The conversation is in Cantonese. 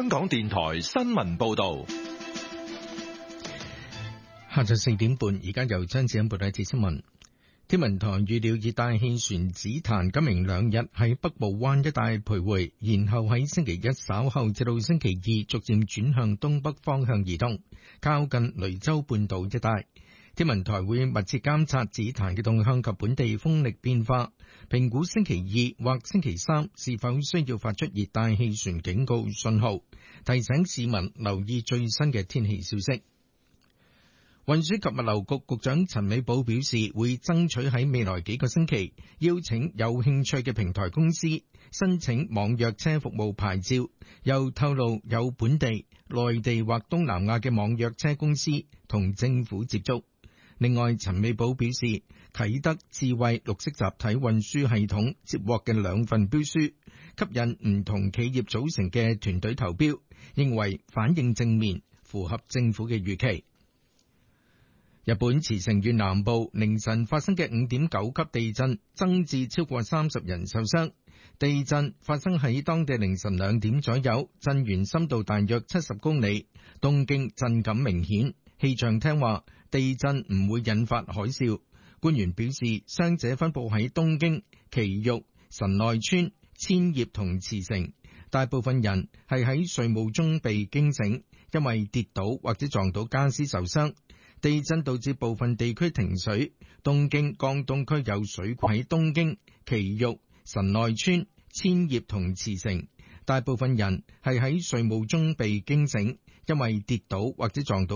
香港電台新聞報道。 下晝4點半，而家由張子欣報道一節新聞。天文台預料熱帶氣旋紫檀今明兩日喺北部灣一帶徘徊，然後喺星期一稍後至到星期二逐漸轉向東北方向移動，靠近雷州半島一帶。天文台會密切監察紫檀嘅動向及本地風力變化，評估星期二或星期三是否需要發出熱帶氣旋警告信號，提醒市民留意最新嘅天氣消息。運輸及物流局局長陳美寶表示，會爭取喺未來幾個星期邀請有興趣嘅平台公司申請網約車服務牌照，又透露有本地、內地或東南亞嘅網約車公司同政府接觸。另外，陳美寶表示，啟德智慧綠色集體運輸系統接獲嘅2份標書，吸引唔同企業組成嘅團隊投標，認為反應正面，符合政府嘅預期。日本茨城縣南部凌晨發生嘅 5.9 級地震，增至超過30人受傷。地震發生喺當地凌晨2點左右，震源深度大約70公里，東京震感明顯。氣象廳話，地震唔會引發海嘯。官員表示，傷者分布喺東京、埼玉、神奈川、千葉同茨城，大部分人係喺睡夢中被驚醒，因為跌倒或者撞到家私受傷。地震導致部分地區停水，東京江東區有水庫喺東京、埼玉、神奈川、千葉同茨城，大部分人係喺睡夢中被驚醒，因為跌倒或者撞到